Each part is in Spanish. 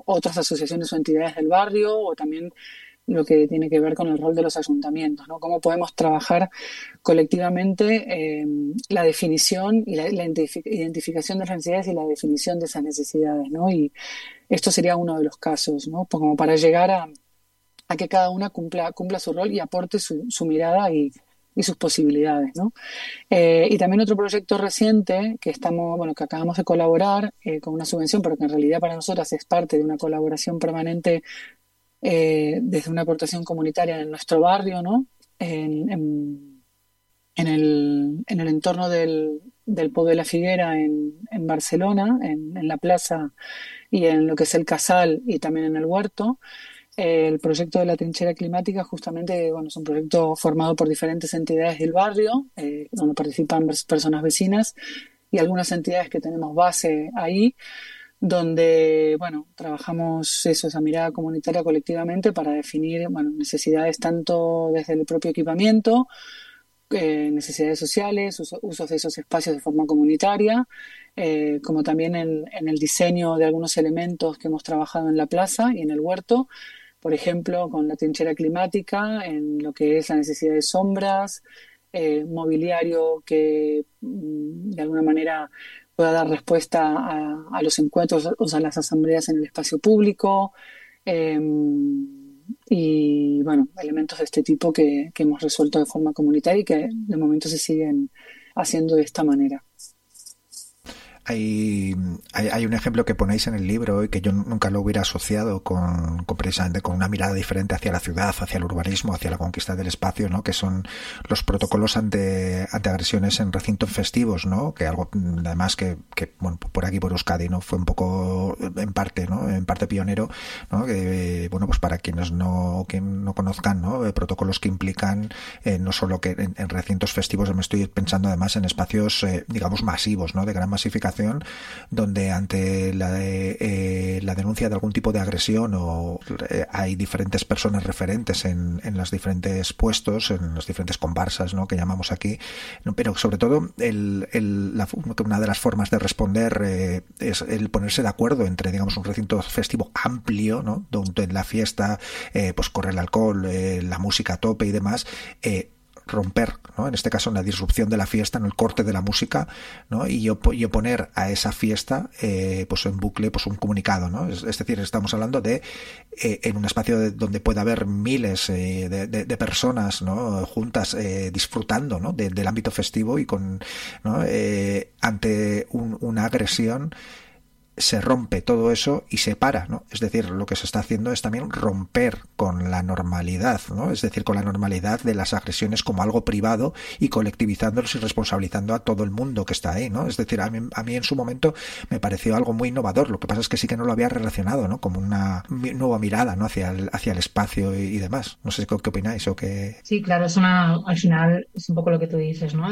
otras asociaciones o entidades del barrio, o también lo que tiene que ver con el rol de los ayuntamientos, ¿no? Cómo podemos trabajar colectivamente la definición y la identificación de las necesidades y la definición de esas necesidades, ¿no? Y esto sería uno de los casos, ¿no? Como para llegar a que cada una cumpla su rol y aporte su mirada y sus posibilidades, ¿no? Y también otro proyecto reciente que acabamos de colaborar con una subvención, pero que en realidad para nosotras es parte de una colaboración permanente desde una aportación comunitaria en nuestro barrio, ¿no? En el entorno del Po de la Figuera en Barcelona, en la plaza y en lo que es el Casal y también en el Huerto. El proyecto de la trinchera climática justamente, bueno, es un proyecto formado por diferentes entidades del barrio, donde participan personas vecinas y algunas entidades que tenemos base ahí, donde, bueno, trabajamos esa mirada comunitaria colectivamente para definir, bueno, necesidades tanto desde el propio equipamiento, necesidades sociales, usos de esos espacios de forma comunitaria, como también en el diseño de algunos elementos que hemos trabajado en la plaza y en el huerto, por ejemplo, con la trinchera climática, en lo que es la necesidad de sombras, mobiliario que de alguna manera pueda dar respuesta a los encuentros o a las asambleas en el espacio público, eh, y bueno, elementos de este tipo que hemos resuelto de forma comunitaria y que de momento se siguen haciendo de esta manera. Hay un ejemplo que ponéis en el libro y que yo nunca lo hubiera asociado con precisamente con una mirada diferente hacia la ciudad, hacia el urbanismo, hacia la conquista del espacio, ¿no? Que son los protocolos ante agresiones en recintos festivos, ¿no? Que algo además que bueno, por aquí por Euskadi, ¿no? Fue un poco en parte, ¿no? En parte pionero, ¿no? Que bueno, pues para quienes no conozcan, ¿no? Protocolos que implican no solo que en recintos festivos, me estoy pensando además en espacios digamos masivos, ¿no? De gran masificación, donde ante la denuncia de algún tipo de agresión hay diferentes personas referentes en los diferentes puestos, en las diferentes comparsas, ¿no? Que llamamos aquí, ¿no? Pero sobre todo una de las formas de responder es el ponerse de acuerdo entre, digamos, un recinto festivo amplio, ¿no? Donde en la fiesta pues corre el alcohol, la música a tope y demás, romper, ¿no? En este caso la disrupción de la fiesta, no el corte de la música, ¿no? Y oponer a esa fiesta pues en bucle pues un comunicado, ¿no? Es decir, estamos hablando de en un espacio donde puede haber miles de personas, ¿no? Juntas disfrutando, ¿no? Del ámbito festivo y con, ¿no? Ante una agresión se rompe todo eso y se para, ¿no? Es decir, lo que se está haciendo es también romper con la normalidad, ¿no? Es decir, con la normalidad de las agresiones como algo privado y colectivizándolos y responsabilizando a todo el mundo que está ahí, ¿no? Es decir, a mí en su momento me pareció algo muy innovador. Lo que pasa es que sí que no lo había relacionado, ¿no? Como una nueva mirada, ¿no? Hacia el espacio y demás. No sé qué opináis o qué. Sí, claro, al final es un poco lo que tú dices, ¿no?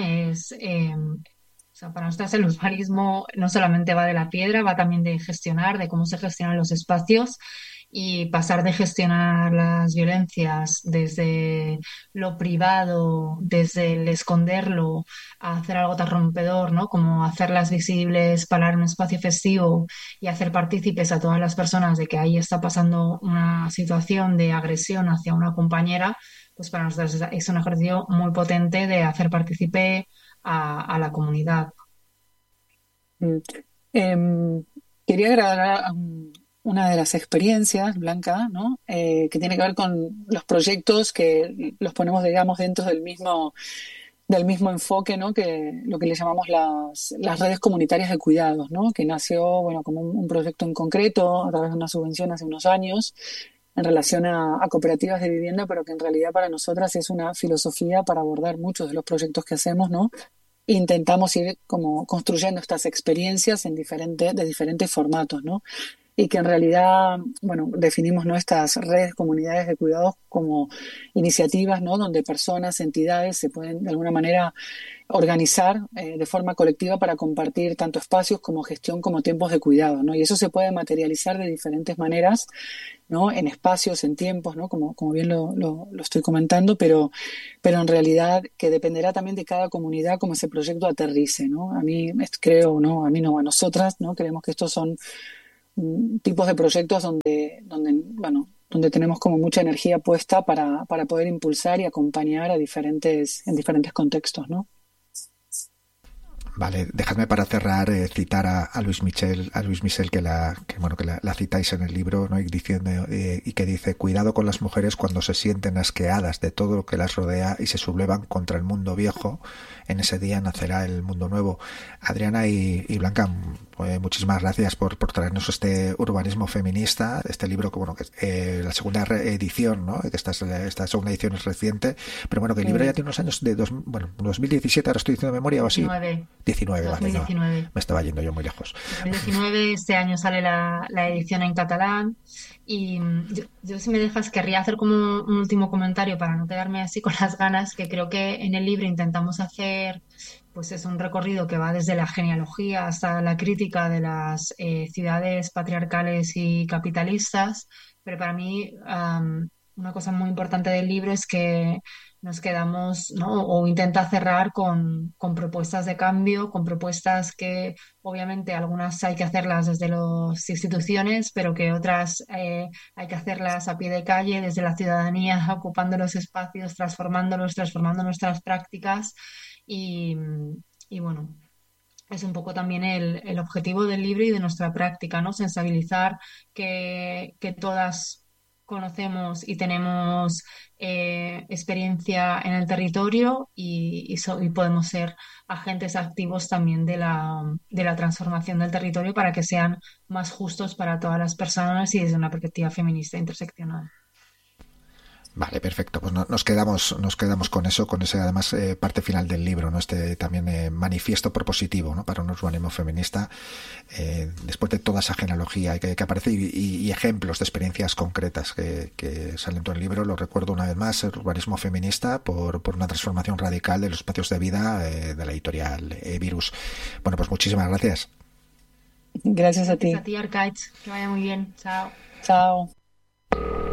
O sea, para nosotros el urbanismo no solamente va de la piedra, va también de gestionar, de cómo se gestionan los espacios y pasar de gestionar las violencias desde lo privado, desde el esconderlo, a hacer algo tan rompedor, ¿no? Como hacerlas visibles para un espacio festivo y hacer partícipes a todas las personas de que ahí está pasando una situación de agresión hacia una compañera, pues para nosotros es un ejercicio muy potente de hacer partícipe a la comunidad. Mm. Em, Quería agregar una de las experiencias, Blanca, ¿no? Que tiene que ver con los proyectos que los ponemos, digamos, dentro del mismo enfoque, ¿no? Que lo que le llamamos las redes comunitarias de cuidados, ¿no? Que nació, bueno, como un proyecto en concreto a través de una subvención hace unos años en relación a cooperativas de vivienda, pero que en realidad para nosotras es una filosofía para abordar muchos de los proyectos que hacemos, ¿no? Intentamos ir como construyendo estas experiencias de diferentes formatos, ¿no? Y que en realidad, bueno, definimos nuestras redes, comunidades de cuidados como iniciativas, ¿no? Donde personas, entidades se pueden de alguna manera organizar de forma colectiva para compartir tanto espacios como gestión como tiempos de cuidado, ¿no? Y eso se puede materializar de diferentes maneras, ¿no? En espacios, en tiempos, ¿no? Como bien lo estoy comentando, pero en realidad que dependerá también de cada comunidad cómo ese proyecto aterrice, ¿no? A mí creo, ¿no? A mí no, a nosotras, ¿no? Creemos que estos son tipos de proyectos donde tenemos como mucha energía puesta para poder impulsar y acompañar en diferentes contextos, ¿no? Vale, dejadme para cerrar citar a Luis Michel, que la citáis en el libro, ¿no? Y diciendo y que dice: cuidado con las mujeres cuando se sienten asqueadas de todo lo que las rodea y se sublevan contra el mundo viejo. En ese día nacerá el mundo nuevo. Adriana y Blanca, muchísimas gracias por traernos este urbanismo feminista, este libro que la segunda edición, ¿no? Que esta segunda edición es reciente, pero bueno, que el libro ya tiene unos años 2017, ahora estoy diciendo de memoria o así. 19, 2019. Vale, no, me estaba yendo yo muy lejos. 2019, este año sale la edición en catalán y yo, si me dejas, querría hacer como un último comentario para no quedarme así con las ganas, que creo que en el libro intentamos hacer, pues es un recorrido que va desde la genealogía hasta la crítica de las ciudades patriarcales y capitalistas, pero para mí una cosa muy importante del libro es que nos quedamos, ¿no? O intenta cerrar con propuestas de cambio, con propuestas que obviamente algunas hay que hacerlas desde las instituciones, pero que otras hay que hacerlas a pie de calle, desde la ciudadanía, ocupando los espacios, transformándolos, transformando nuestras prácticas y, y bueno. Es un poco también el objetivo del libro y de nuestra práctica, ¿no? Sensibilizar que todas conocemos y tenemos experiencia en el territorio y podemos ser agentes activos también de la transformación del territorio para que sean más justos para todas las personas y desde una perspectiva feminista interseccional. Vale, perfecto. Pues nos quedamos con eso, con ese además parte final del libro, ¿no? Este también manifiesto propositivo, ¿no? Para un urbanismo feminista, después de toda esa genealogía que aparece y ejemplos de experiencias concretas que salen en todo el libro. Lo recuerdo una vez más: el urbanismo feminista por una transformación radical de los espacios de vida, de la editorial Virus. Bueno, pues muchísimas gracias. Gracias a ti. Gracias a ti, Arcaich. Que vaya muy bien. Chao. Chao.